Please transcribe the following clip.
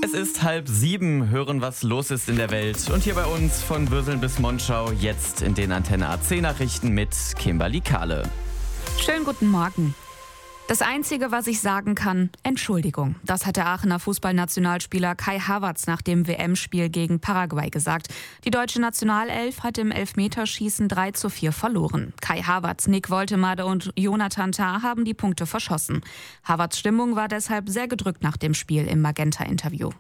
Es ist 6:30, hören, was los ist in der Welt. Und hier bei uns von Würseln bis Monschau, jetzt in den Antenne AC Nachrichten mit Kimberly Kahle. Schönen guten Morgen. Das Einzige, was ich sagen kann, Entschuldigung. Das hat der Aachener Fußballnationalspieler Kai Havertz nach dem WM-Spiel gegen Paraguay gesagt. Die deutsche Nationalelf hat im Elfmeterschießen 3:4 verloren. Kai Havertz, Nick Woltemade und Jonathan Tah haben die Punkte verschossen. Havertz' Stimmung war deshalb sehr gedrückt nach dem Spiel im Magenta-Interview.